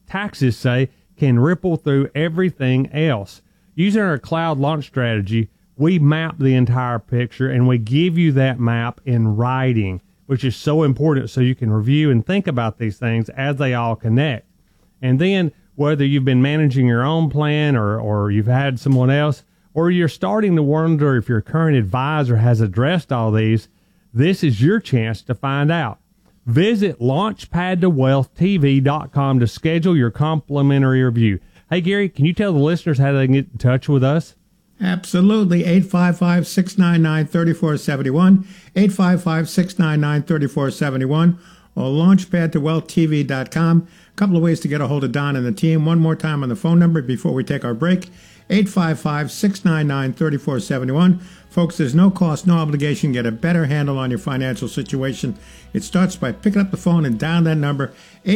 taxes say, can ripple through everything else. Using our cloud launch strategy, we map the entire picture, and we give you that map in writing, which is so important so you can review and think about these things as they all connect. And then whether you've been managing your own plan or you've had someone else, or you're starting to wonder if your current advisor has addressed all these, this is your chance to find out. Visit launchpadtowealthtv.com to schedule your complimentary review. Hey, Gary, can you tell the listeners how they can get in touch with us? Absolutely. 855-699-3471, 855-699-3471, or launchpadtowealthtv.com. A couple of ways to get a hold of Don and the team. One more time on the phone number before we take our break, 855-699-3471. Folks, there's no cost, no obligation. Get a better handle on your financial situation. It starts by picking up the phone and dial that number,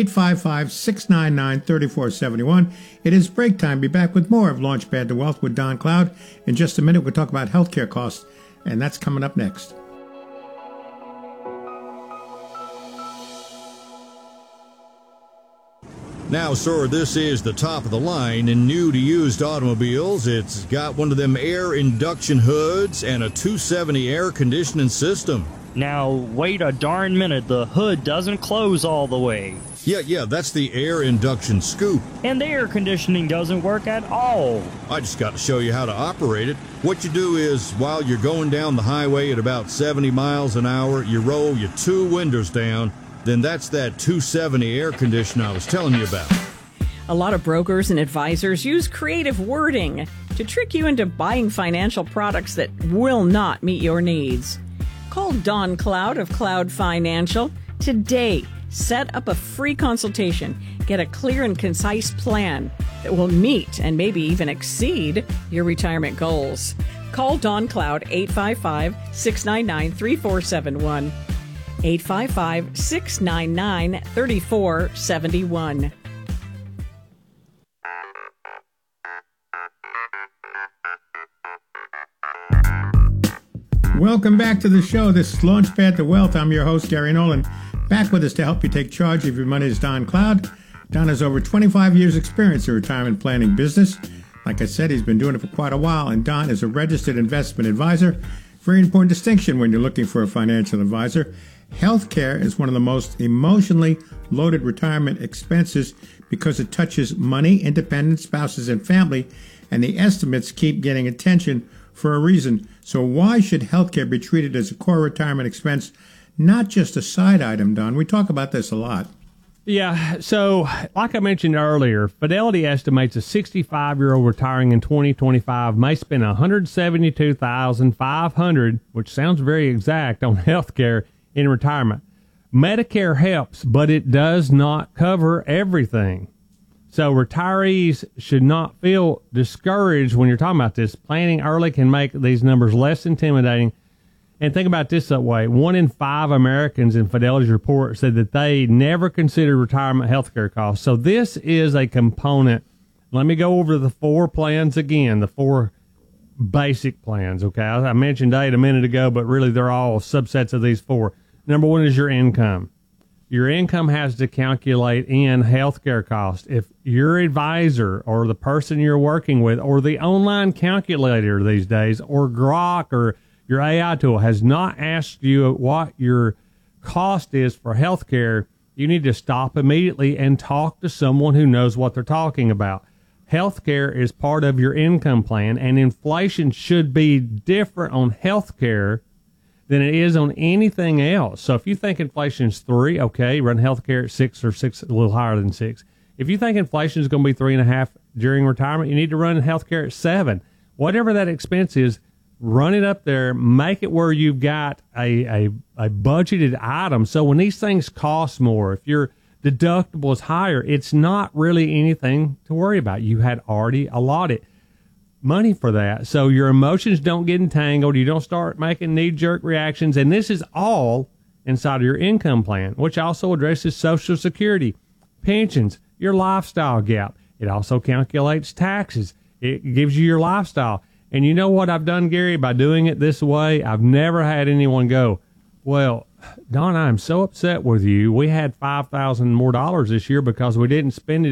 855-699-3471. It is break time. Be back with more of Launchpad to Wealth with Don Cloud. In just a minute, we'll talk about healthcare costs, and that's coming up next. Now, sir, this is the top of the line in new to used automobiles. It's got one of them air induction hoods and a 270 air conditioning system. Now, wait a darn minute. The hood doesn't close all the way. Yeah, that's the air induction scoop. And the air conditioning doesn't work at all. I just got to show you how to operate it. What you do is, while you're going down the highway at about 70 miles an hour, you roll your two windows down. Then that's that 270 air conditioner I was telling you about. A lot of brokers and advisors use creative wording to trick you into buying financial products that will not meet your needs. Call Don Cloud of Cloud Financial today. Set up a free consultation. Get a clear and concise plan that will meet and maybe even exceed your retirement goals. Call Don Cloud 855-699-3471. 855-699-3471. Welcome back to the show. This is Launchpad to Wealth. I'm your host, Gary Nolan. Back with us to help you take charge of your money is Don Cloud. Don has over 25 years experience in retirement planning business. Like I said, he's been doing it for quite a while, and Don is a registered investment advisor. Very important distinction when you're looking for a financial advisor. Healthcare is one of the most emotionally loaded retirement expenses because it touches money, independence, spouses, and family, and the estimates keep getting attention for a reason. So why should healthcare be treated as a core retirement expense, not just a side item, Don? We talk about this a lot. Yeah, so like I mentioned earlier, Fidelity estimates a 65-year-old retiring in 2025 may spend $172,500, which sounds very exact, on healthcare in retirement. Medicare helps, but it does not cover everything. So retirees should not feel discouraged when you're talking about this. Planning early can make these numbers less intimidating. And think about this that way. 1 in 5 Americans in Fidelity's report said that they never considered retirement health care costs. So this is a component. Let me go over the 4 plans again, the 4 basic plans, okay? I mentioned 8 a minute ago, but really they're all subsets of these 4. Number 1 is your income. Your income has to calculate in healthcare costs. If your advisor or the person you're working with or the online calculator these days or Grok or your AI tool has not asked you what your cost is for healthcare, you need to stop immediately and talk to someone who knows what they're talking about. Healthcare is part of your income plan, and inflation should be different on healthcare than it is on anything else. So if you think inflation is 3, okay, run healthcare at 6 or 6, a little higher than 6. If you think inflation is going to be 3.5 during retirement, you need to run healthcare at 7. Whatever that expense is, run it up there, make it where you've got a budgeted item. So when these things cost more, if your deductible is higher, it's not really anything to worry about. You had already allotted money for that. So your emotions don't get entangled. You don't start making knee-jerk reactions. And this is all inside of your income plan, which also addresses Social Security, pensions, your lifestyle gap. It also calculates taxes. It gives you your lifestyle. And you know what I've done, Gary, by doing it this way? I've never had anyone go, well, Don, I'm so upset with you. We had $5,000 more this year because we didn't spend it